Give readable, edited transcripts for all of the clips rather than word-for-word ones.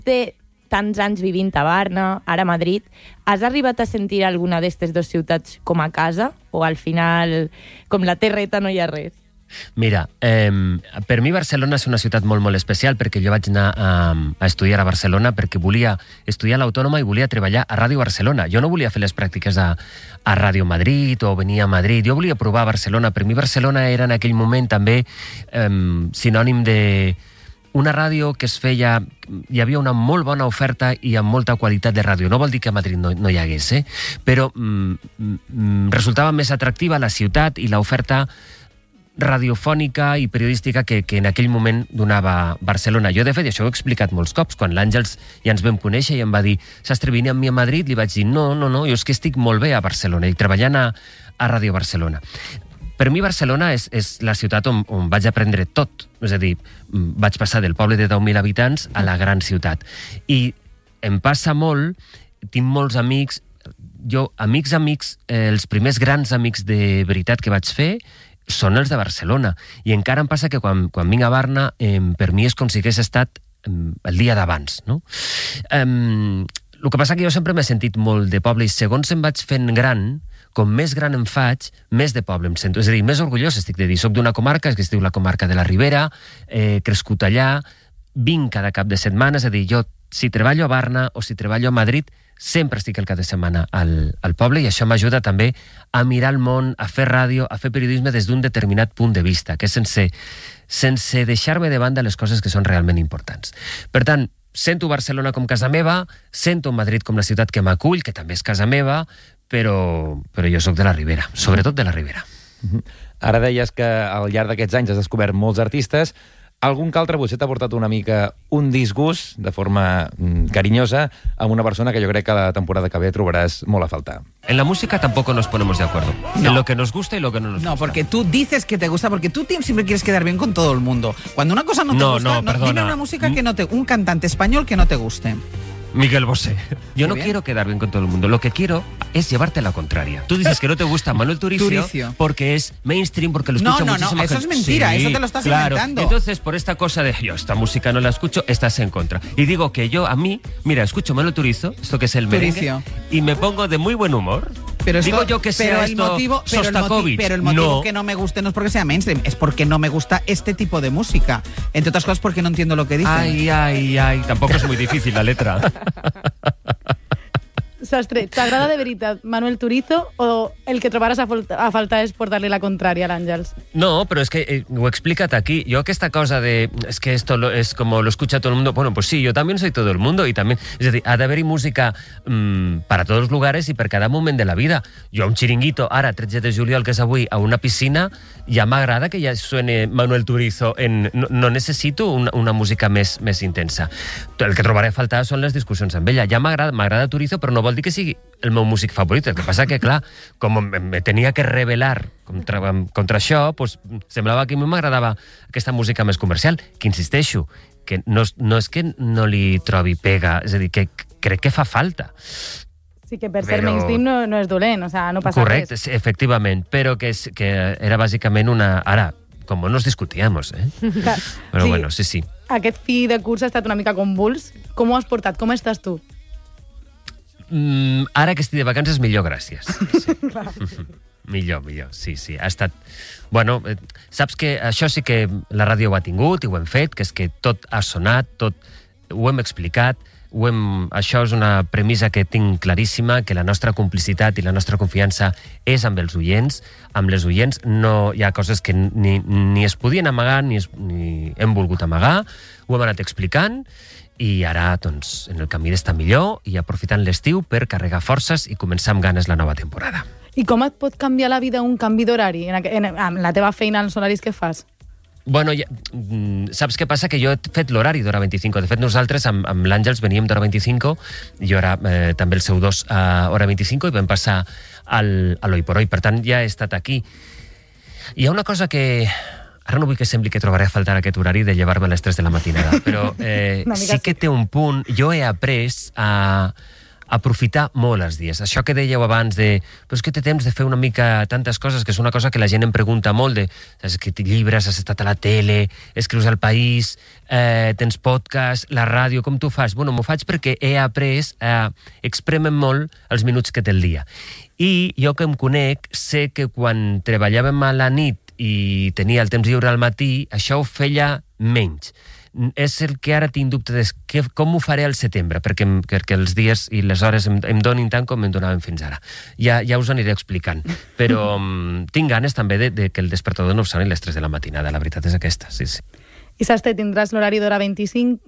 de tants anys vivint a Barna, ara a Madrid, has arribat a sentir alguna d'aquestes dues ciutats com a casa? O al final, com la terreta, no hi ha res? Mira, per mi Barcelona és una ciutat molt, molt especial perquè jo vaig anar a estudiar a Barcelona perquè volia estudiar a l'Autònoma i volia treballar a Ràdio Barcelona. Jo no volia fer les pràctiques a Ràdio Madrid o venir a Madrid. Jo volia provar Barcelona. Per mi Barcelona era en aquell moment també sinònim de una ràdio que es feia... Hi havia una molt bona oferta i amb molta qualitat de ràdio. No vol dir que a Madrid no hi hagués, però resultava més atractiva la ciutat i l'oferta radiofònica i periodística que en aquell moment donava Barcelona. Jo, de fet, això ho he explicat molts cops. Quan l'Àngels ja ens vam conèixer i em va dir «Sastre, vine amb mi a Madrid», li vaig dir no, jo és que estic molt bé a Barcelona i treballant a Ràdio Barcelona. Per mi Barcelona és la ciutat on vaig aprendre tot. És a dir, vaig passar del poble de 10.000 habitants a la gran ciutat. I em passa molt, tinc molts amics, els primers grans amics de veritat que vaig fer són els de Barcelona. I encara em passa que quan vinc a Barna, per mi és com si hagués estat el dia d'abans, no? El que passa que jo sempre m'he sentit molt de poble i segons em vaig fent gran, com més gran em faig, més de poble em sento. És a dir, més orgullós estic de dir. Soc d'una comarca, que es diu la comarca de la Ribera, crescut allà, vinc cada cap de setmana, és a dir, jo si treballo a Barna o si treballo a Madrid, sempre estic el cap de setmana al poble i això m'ajuda també a mirar el món, a fer ràdio, a fer periodisme des d'un determinat punt de vista, que és sense deixar-me de banda les coses que són realment importants. Per tant, sento Barcelona com casa meva, sento Madrid com la ciutat que m'acull, que també és casa meva, però jo sóc de la Ribera, sobretot de la Ribera. Ara deies que al llarg d'aquests anys has descobert molts artistes. Algun que altre potser t'ha portat una mica un disgust, de forma carinyosa, amb una persona que jo crec que la temporada que ve trobaràs molt a faltar. En la música tampoco nos ponemos de acuerdo. No. En lo que nos gusta y lo que no nos gusta. No, porque tú dices que te gusta, porque tú siempre quieres quedar bien con todo el mundo. Cuando una cosa no te gusta, perdona. Dime una música que no te... Un cantante español que no te guste. Miguel Bosé. Yo no quiero quedar bien con todo el mundo. Lo que quiero es llevarte la contraria. Tú dices que no te gusta Manuel Turizo porque es mainstream, porque lo escucha muchísima gente. No, eso es mentira, eso te lo estás inventando. Entonces, por esta cosa de yo esta música no la escucho, estás en contra. Y digo que yo, a mí, mira, escucho Manuel Turizo, esto que es el merengue, y me pongo de muy buen humor. Pero esto, digo yo que sea esto Sostakovich. Pero el motivo que no me guste no es porque sea mainstream, es porque no me gusta este tipo de música. Entre otras cosas porque no entiendo lo que dice. Ay, tampoco es muy difícil la letra. Sastre, t'agrada de veritat Manuel Turizo o el que trobaràs a faltar és portar-li la contrària a l'Àngels? No, però és que ho he explicat aquí. Jo aquesta cosa de... Es que esto es como lo escucha todo el mundo. Bueno, pues sí, yo también soy todo el mundo y también... Es decir, ha d'haver-hi música para todos los lugares i per cada moment de la vida. Jo a un xiringuito, ara, 13 de juliol, que és avui, a una piscina, ja m'agrada que ja suene Manuel Turizo. No necessito una música més intensa. El que trobaré a faltar són les discussions amb ella. Ja m'agrada Turizo, però no vol dir que sigui el meu músic favorit. El que passa que, clar, com me tenia que revelar contra això, pues, semblava que a mi m'agradava aquesta música més comercial, que insisteixo, que no és que no li trobi pega, és a dir, que crec que fa falta. Sí, que per ser mainstream no és dolent, o sea, no passa res. Correcte, efectivament, però que era bàsicament una... Ara, com nos discutíamos, Però bueno, sí. Aquest fi de curs ha estat una mica convuls. Com ho has portat? Com estàs tu? Ara que estic de vacances, millor, gràcies. Sí. Millor, sí. Ha estat... Bueno, saps que això sí que la ràdio ho ha tingut i ho hem fet, que és que tot ha sonat, tot ho hem explicat, això és una premissa que tinc claríssima, que la nostra complicitat i la nostra confiança és amb els oients. Amb les oients no hi ha coses que ni es podien amagar ni hem volgut amagar. Ho hem anat explicant i ara, doncs, en el camí d'estar millor i aprofitant l'estiu per carregar forces i començar amb ganes la nova temporada. I com et pot canviar la vida un canvi d'horari en la teva feina, en els horaris que fas? Bueno, saps què passa? Que jo he fet l'horari d'Hora 25. De fet, nosaltres amb l'Àngels veníem d'Hora 25, jo era també el seu 2 a Hora 25 i vam passar a l'Hoy por Hoy. Per tant, ja he estat aquí. Hi ha una cosa que... Ara no vull que sembli que trobaré a faltar aquest horari de llevar-me a les 3 de la matinada, però sí que té un punt... Jo he après a aprofitar molt els dies. Això que dèieu abans de... Però és que té temps de fer una mica tantes coses, que és una cosa que la gent em pregunta molt, de has escrit llibres, has estat a la tele, escrius al País, tens podcast, la ràdio, com tu fas? Bueno, m'ho faig perquè he après a exprémer molt els minuts que té el dia. I jo que em conec, sé que quan treballàvem a la nit i tenia el temps lliure al matí, això ho feia menys. És el que ara tinc dubte de com ho faré al setembre, perquè els dies i les hores em donin tant com em donaven fins ara. Ja us ho aniré explicant. Però tinc ganes també de que el despertador no soni a les 3 de la matinada, la veritat és aquesta, sí. I Sastre, tindràs l'horari d'hora 25,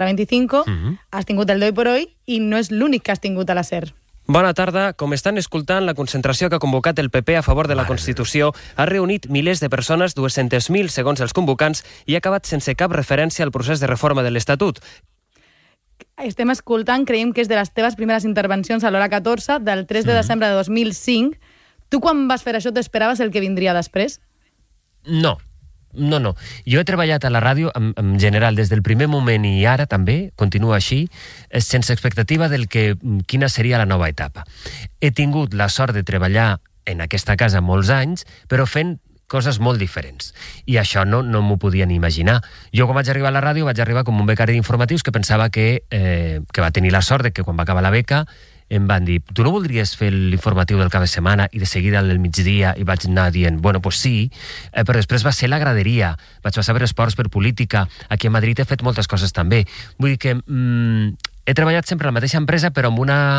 has tingut el d'Hoy por Hoy i no és l'únic que has tingut a la SER. Bona tarda. Com estan escoltant, la concentració que ha convocat el PP a favor de la Constitució ha reunit milers de persones, 200.000 segons els convocants, i ha acabat sense cap referència al procés de reforma de l'Estatut. Estem escoltant, creiem que és de les teves primeres intervencions a l'hora 14, del 3 de desembre de 2005. Tu, quan vas fer això, t'esperaves el que vindria després? No. Jo he treballat a la ràdio, en general, des del primer moment i ara també, continua així, sense expectativa del quina seria la nova etapa. He tingut la sort de treballar en aquesta casa molts anys, però fent coses molt diferents. I això no m'ho podia ni imaginar. Jo, quan vaig arribar a la ràdio, vaig arribar com un becari d'informatius que pensava que va tenir la sort de que quan va acabar la beca em van dir, tu no voldries fer l'informatiu del cap de setmana i de seguida al migdia, i vaig anar dient, bueno, pues sí, però després va ser la graderia, vaig passar per esports, per política, aquí a Madrid he fet moltes coses també. Vull dir que he treballat sempre a la mateixa empresa, però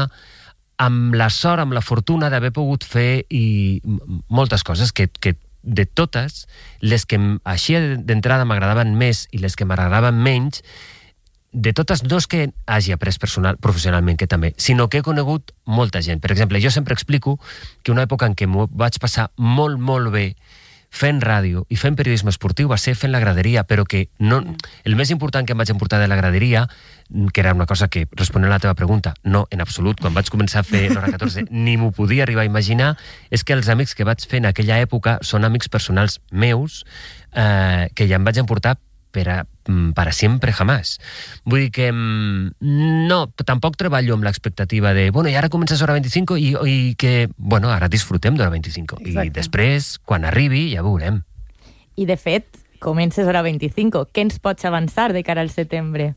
amb la sort, amb la fortuna d'haver pogut fer moltes coses que de totes, les que així d'entrada m'agradaven més i les que m'agradaven menys, de totes, no és que hagi après professionalment, que també, sinó que he conegut molta gent. Per exemple, jo sempre explico que una època en què m'ho vaig passar molt, molt bé fent ràdio i fent periodisme esportiu va ser fent la graderia, però que el més important que em vaig emportar de la graderia, que era una cosa que, responent a la teva pregunta, no, en absolut, quan vaig començar a fer l'hora 14 ni m'ho podia arribar a imaginar, és que els amics que vaig fer en aquella època són amics personals meus que ja em vaig emportar para siempre jamás. Vull dir que no, tampoc treballo amb l'expectativa de, bueno, i ara comences hora 25 i que, bueno, ara disfrutem d'hora 25. Exacte. I després, quan arribi, ja veurem. I de fet, comences hora 25. Què ens pots avançar de cara al setembre?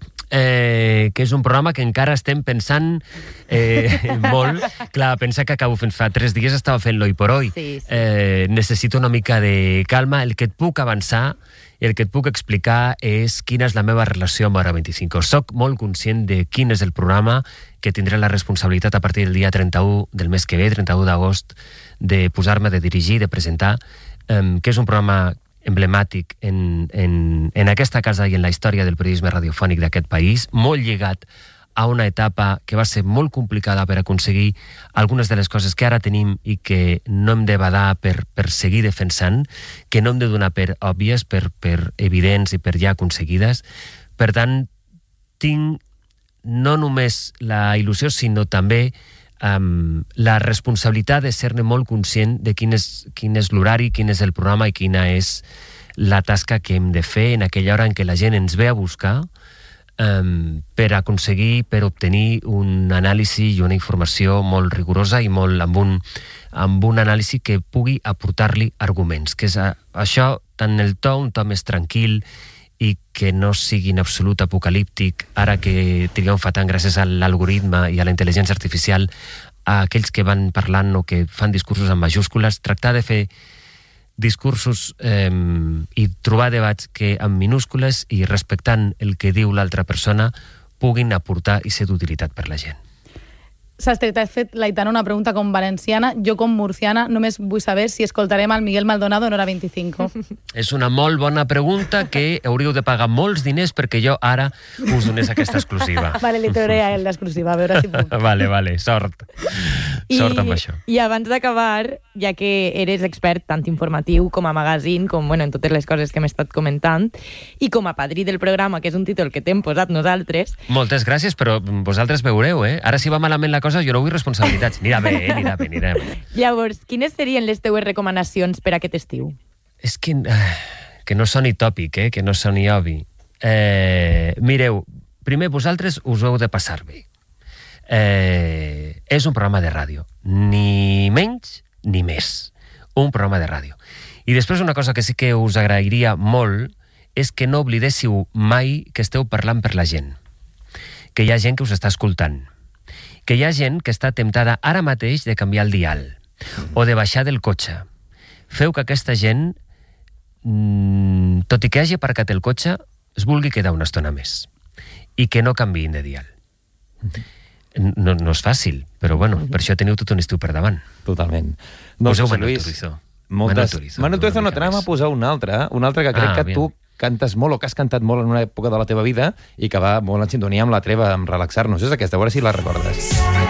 Que és un programa que encara estem pensant molt. Clar, pensa que acabo fent, fa 3 dies estava fent l'Hoy por Hoy. Sí. Necessito una mica de calma. El que et puc avançar i el que et puc explicar és quina és la meva relació amb Hora 25. Soc molt conscient de quin és el programa que tindré la responsabilitat a partir del dia 31 del mes que ve, 31 d'agost, de posar-me, de dirigir, de presentar, que és un programa emblemàtic en aquesta casa i en la història del periodisme radiofònic d'aquest país, molt lligat a una etapa que va ser molt complicada per aconseguir algunes de les coses que ara tenim i que no hem de badar per seguir defensant, que no hem de donar per òbvies, per evidents i per ja aconseguides. Per tant, tinc no només la il·lusió, sinó també la responsabilitat de ser-ne molt conscient de quin és l'horari, quin és el programa i quina és la tasca que hem de fer en aquella hora en què la gent ens ve a buscar per aconseguir, per obtenir un anàlisi i una informació molt rigorosa i molt amb un anàlisi que pugui aportar-li arguments, que és això, tant el to, un to més tranquil i que no sigui en absolut apocalíptic, ara que triomfa gràcies a l'algoritme i a la intel·ligència artificial, a aquells que van parlant o que fan discursos en majúscules, tractar de fer discursos i trobar debats que amb minúscules i respectant el que diu l'altra persona puguin aportar i ser d'utilitat per la gent. Sastre, t'has fet, l'Aitana, una pregunta com valenciana. Jo, com murciana, només vull saber si escoltarem al Miguel Maldonado en hora 25. És una molt bona pregunta que hauríeu de pagar molts diners perquè jo ara us donés aquesta exclusiva. Vale, li trauré a ell l'exclusiva, a veure si puc. Vale, sort. Sort amb això. I abans d'acabar, ja que eres expert tant informatiu com a magazine, com en totes les coses que hem estat comentant, i com a padrí del programa, que és un títol que t'hem posat nosaltres... Moltes gràcies, però vosaltres veureu, Ara si va malament la cosa, jo no vull responsabilitats. Anirà bé. Llavors, quines serien les teues recomanacions per aquest estiu? És que no soni tòpic, que no soni obvi. Mireu, primer vosaltres us ho heu de passar bé. és un programa de ràdio. Ni menys ni més. Un programa de ràdio. I després una cosa que sí que us agrairia molt és que no oblidéssiu mai que esteu parlant per la gent. Que hi ha gent que us està escoltant. Que hi ha gent que està temptada ara mateix de canviar el dial o de baixar del cotxe. Feu que aquesta gent, tot i que hagi aparcat el cotxe, es vulgui quedar una estona més i que no canviïn de dial. No és fàcil, però bueno, per això teniu tot un estiu per davant. Totalment. Poseu Manuel Turizo. Manuel Turizo no t'anem a posar un altre que crec que tu cantes molt o que has cantat molt en una època de la teva vida i que va molt en sintonia amb la treva, amb relaxar-nos. És aquesta, a veure si la recordes.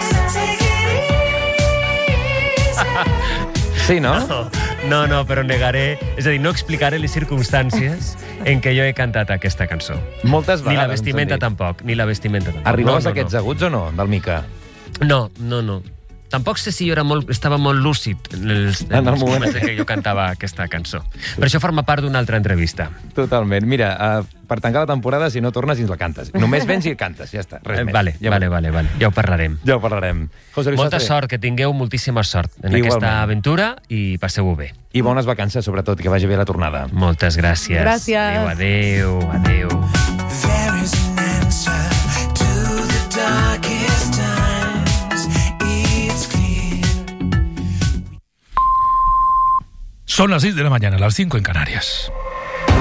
Sí, no? No, però negaré... És a dir, no explicaré les circumstàncies en què jo he cantat aquesta cançó. Moltes vegades. Ni la vestimenta tampoc. Arribaves a aquests aguts o no, del Mica? No. Tampoc sé si jo estava molt lúcid en el moment que jo cantava aquesta cançó. Per això forma part d'una altra entrevista. Totalment. Mira, per tancar la temporada, si no tornes, ens la cantes. Només vens i cantes, ja està. Res més. Vale. Ja ho parlarem. Molta sort, que tingueu moltíssima sort en aquesta aventura i passeu-ho bé. I bones vacances, sobretot, que vagi bé la tornada. Moltes gràcies. Gràcies. Adéu. There is an answer to the darkest times. It's clear. Son las 6 de la mañana, las 5 en Canarias.